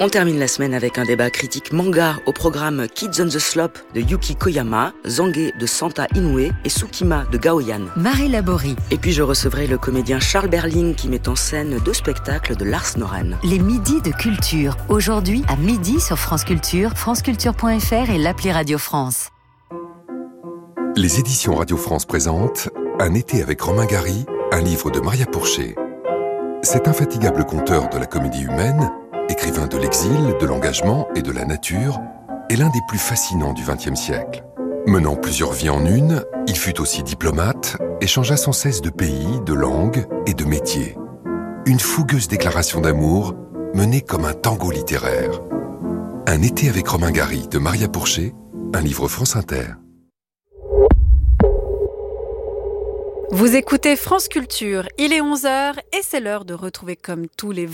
On termine la semaine avec un débat critique manga au programme Kids on the Slope de Yuki Koyama, Zange de Santa Inoue et Tsukima de Gaoyan. Marie Laborie. Et puis je recevrai le comédien Charles Berling qui met en scène 2 spectacles de Lars Noren. Les midis de culture. Aujourd'hui à midi sur France Culture, franceculture.fr et l'appli Radio France. Les éditions Radio France présentent Un été avec Romain Gary, un livre de Maria Pourchet. Cet infatigable conteur de la comédie humaine, écrivain de l'exil, de l'engagement et de la nature, est l'un des plus fascinants du XXe siècle. Menant plusieurs vies en une, il fut aussi diplomate et changea sans cesse de pays, de langue et de métier. Une fougueuse déclaration d'amour menée comme un tango littéraire. Un été avec Romain Gary de Maria Pourchet, un livre France Inter. Vous écoutez France Culture, il est 11h et c'est l'heure de retrouver comme tous les